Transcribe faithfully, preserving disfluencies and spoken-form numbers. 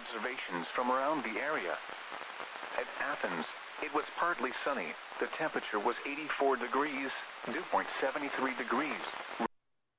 observations from around the area. At Athens, it was partly sunny. The temperature was eighty-four degrees, dew point seventy-three degrees.